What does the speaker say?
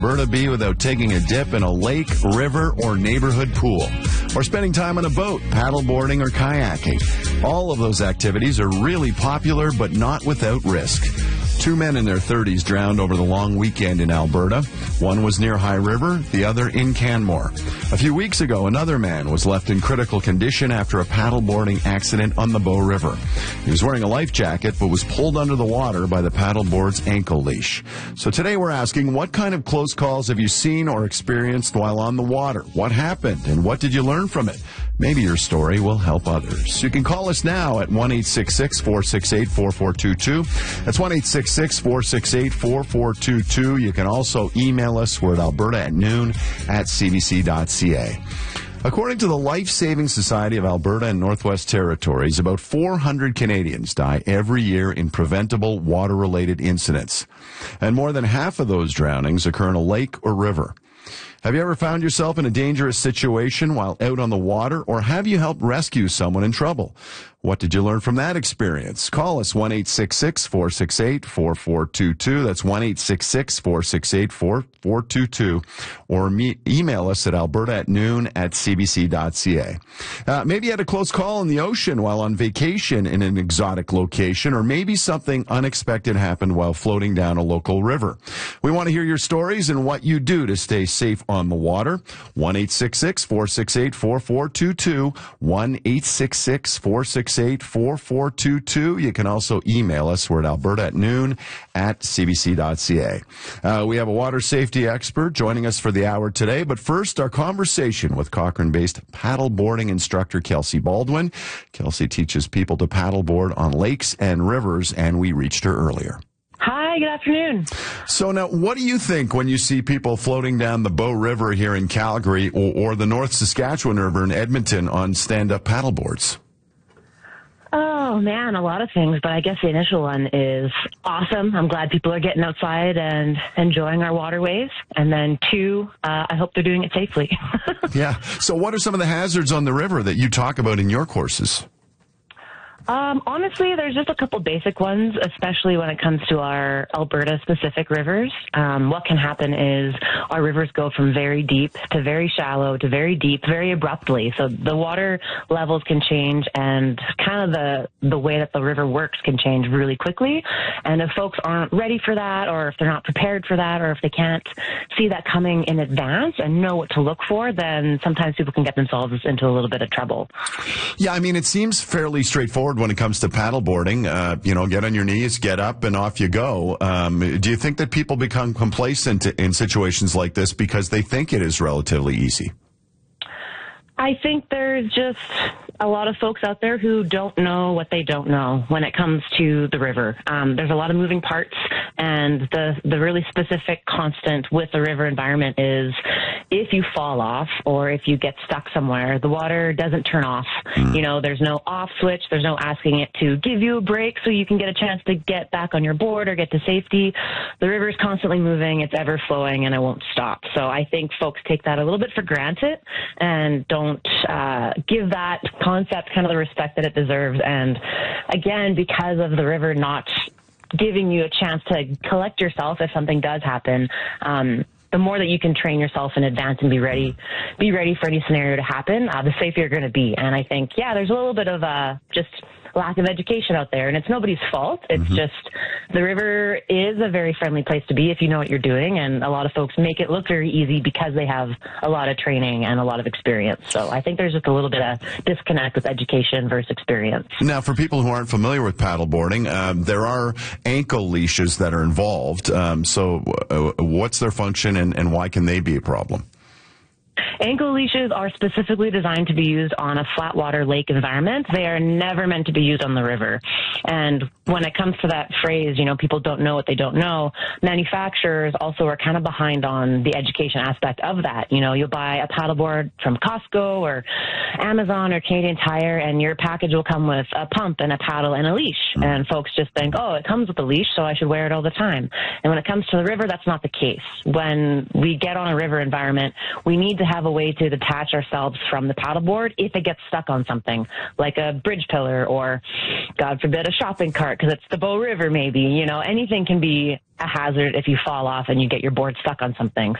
Alberta be without taking a dip in a lake, river, or neighborhood pool? Or spending time on a boat, paddleboarding, or kayaking? All of those activities are really popular, but not without risk. 2 men in their 30s drowned over the long weekend in Alberta. One was near High River, the other in Canmore. A few weeks ago, another man was left in critical condition after a paddleboarding accident on the Bow River. He was wearing a life jacket, but was pulled under the water by the paddleboard's ankle leash. So today we're asking, what kind of close calls have you seen or experienced while on the water? What happened, and what did you learn from it? Maybe your story will help others. You can call us now at 1-866-468-4422. That's 1-866-468-4422. You can also email us. We're at alberta@noon@cbc.ca. According to the Life Saving Society of Alberta and Northwest Territories, about 400 Canadians die every year in preventable water-related incidents. And more than half of those drownings occur in a lake or river. Have you ever found yourself in a dangerous situation while out on the water, or have you helped rescue someone in trouble? What did you learn from that experience? Call us 1-866-468-4422. That's 1-866-468-4422. Or email us at alberta@noon@cbc.ca. Maybe you had a close call in the ocean while on vacation in an exotic location, or maybe something unexpected happened while floating down a local river. We want to hear your stories and what you do to stay safe on the water. 1-866-468-4422. 1-866-468-4422. You can also email us. We're at alberta@noon@cbc.ca. We have a water safety expert joining us for the hour today. But first, our conversation with Cochrane-based paddleboarding instructor Kelsey Baldwin. Kelsey teaches people to paddleboard on lakes and rivers, and we reached her earlier. Hi, good afternoon. So now, what do you think when you see people floating down the Bow River here in Calgary or the North Saskatchewan River in Edmonton on stand-up paddleboards? Oh, man, a lot of things, but I guess the initial one is awesome. I'm glad people are getting outside and enjoying our waterways. And then two, I hope they're doing it safely. Yeah. So what are some of the hazards on the river that you talk about in your courses? Honestly, there's just a couple basic ones, especially when it comes to our Alberta-specific rivers. What can happen is our rivers go from very deep to very shallow to very deep, very abruptly. So the water levels can change, and kind of the way that the river works can change really quickly. And if folks aren't ready for that, or if they're not prepared for that, or if they can't see that coming in advance and know what to look for, then sometimes people can get themselves into a little bit of trouble. Yeah, I mean, it seems fairly straightforward when it comes to paddleboarding. Get on your knees, get up, and off you go. Do you think that people become complacent in situations like this because they think it is relatively easy? I think there's just a lot of folks out there who don't know what they don't know when it comes to the river. There's a lot of moving parts, and the really specific constant with the river environment is if you fall off or if you get stuck somewhere, the water doesn't turn off. There's no off switch. There's no asking it to give you a break so you can get a chance to get back on your board or get to safety. The river is constantly moving. It's ever flowing, and it won't stop. So I think folks take that a little bit for granted and don't give that concept kind of the respect that it deserves. And again, because of the river not giving you a chance to collect yourself if something does happen, the more that you can train yourself in advance and be ready for any scenario to happen, the safer you're going to be. And I think, there's a little bit of just lack of education out there, and it's nobody's fault. It's just the river is a very friendly place to be if you know what you're doing, and a lot of folks make it look very easy because they have a lot of training and a lot of experience. So I think there's just a little bit of disconnect with education versus experience. Now, for people who aren't familiar with paddleboarding, there are ankle leashes that are involved. So what's their function, and why can they be a problem? Ankle leashes are specifically designed to be used on a flat water lake environment. They are never meant to be used on the river. And when it comes to that phrase, people don't know what they don't know, manufacturers also are kind of behind on the education aspect of that. You'll buy a paddleboard from Costco or Amazon or Canadian Tire, and your package will come with a pump and a paddle and a leash. And folks just think, oh, it comes with a leash, so I should wear it all the time. And when it comes to the river, that's not the case. When we get on a river environment, we need to have a a way to detach ourselves from the paddleboard if it gets stuck on something, like a bridge pillar or, God forbid, a shopping cart because it's the Bow River maybe. Anything can be a hazard if you fall off and you get your board stuck on something.